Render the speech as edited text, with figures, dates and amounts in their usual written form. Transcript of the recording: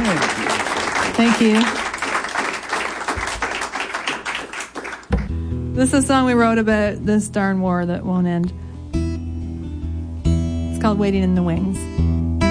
Thank you. This is a song we wrote about this darn war that won't end. It's called Waiting in the Wings.